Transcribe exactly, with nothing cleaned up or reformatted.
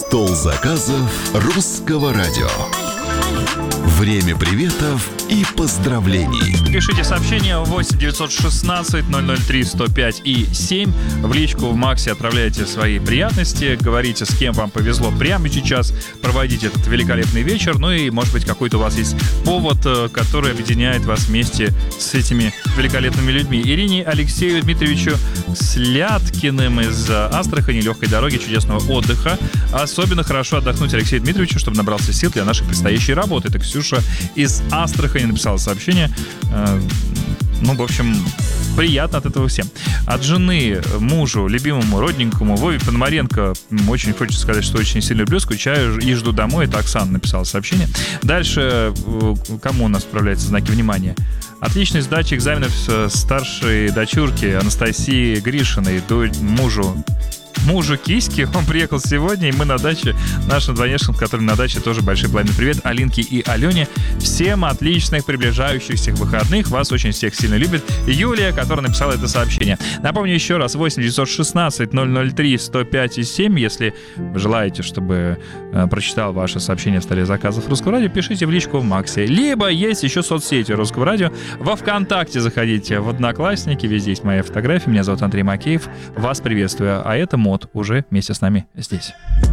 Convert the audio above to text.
Стол заказов русского радио. Время приветов и поздравлений. Пишите сообщения восемь девятьсот шестнадцать ноль ноль три сто пять и семь. В личку в Максе отправляйте свои приятности. Говорите, с кем вам повезло прямо сейчас проводить этот великолепный вечер. Ну и, может быть, какой-то у вас есть повод, который объединяет вас вместе с этими великолепными людьми. Ирине Алексею Дмитриевичу Сляткиным из Астрахани, легкой дороги, чудесного отдыха. Особенно хорошо отдохнуть Алексею Дмитриевичу, чтобы набрался сил для нашей предстоящей работы. Это Ксюша из Астрахани написала сообщение. Ну, в общем, приятно от этого всем. От жены, мужу, любимому, родненькому Вове Пономаренко очень хочется сказать, что очень сильно люблю, скучаю и жду домой. Это Оксана написала сообщение. Дальше, кому у нас отправляются знаки внимания? Отличной сдачи экзаменов старшей дочурки Анастасии Гришиной, мужу Мужу Киски, он приехал сегодня, и мы на даче, нашим двоюродным, который на даче, тоже большой пламенный привет Алинке и Алене. Всем отличных приближающихся выходных, вас очень всех сильно любит Юлия, которая написала это сообщение. Напомню еще раз, восемь девятьсот шестнадцать ноль ноль три сто пять и семь, если вы желаете, чтобы э, прочитал ваше сообщение в столе заказов Русского радио, пишите в личку в Максе. Либо есть еще соцсети Русского радио, во ВКонтакте заходите, в Одноклассники, везде есть моя фотография, меня зовут Андрей Макеев, вас приветствую, а это Мод уже вместе с нами здесь.